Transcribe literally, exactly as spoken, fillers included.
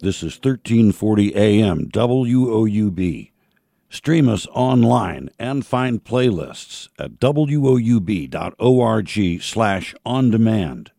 This is thirteen forty A M W O U B. Stream us online and find playlists at woub.org slash on demand.